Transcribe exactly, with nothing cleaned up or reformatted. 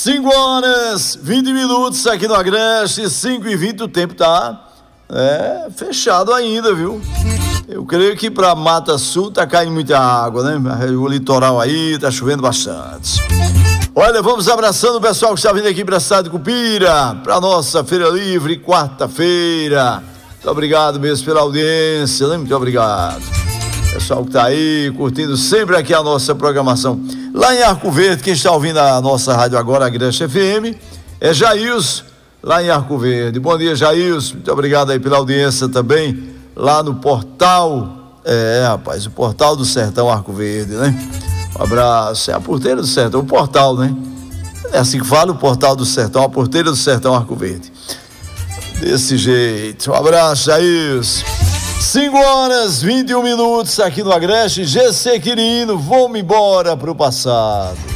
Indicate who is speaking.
Speaker 1: cinco horas, vinte minutos aqui no Agreste, cinco e vinte, o tempo tá é, fechado ainda, viu? Eu creio que pra Mata Sul tá caindo muita água, né? O litoral aí tá chovendo bastante. Olha, vamos abraçando o pessoal que está vindo aqui para a cidade de Cupira, para nossa Feira Livre, quarta-feira. Muito obrigado mesmo pela audiência, né? Muito obrigado. Pessoal que está aí, curtindo sempre aqui a nossa programação. Lá em Arco Verde, quem está ouvindo a nossa rádio agora, a Agreste F M, é Jailson, lá em Arco Verde. Bom dia, Jailson. Muito obrigado aí pela audiência também, lá no portal, é, rapaz, o portal do Sertão Arco Verde, né? Um abraço. É a Porteira do Sertão, o portal, né? É assim que fala, o portal do Sertão, a Porteira do Sertão Arco Verde. Desse jeito. Um abraço, Jailson. cinco horas, vinte e um minutos aqui no Agreste. G C Quirino, vou-me embora pro passado.